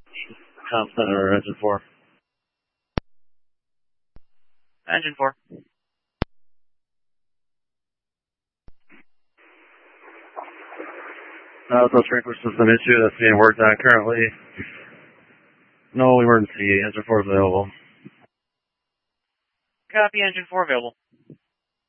Com Center, Engine 4. Engine 4. The sprinkler system issue that's being worked on currently. No emergency. Engine 4 is available. Copy, Engine 4 available.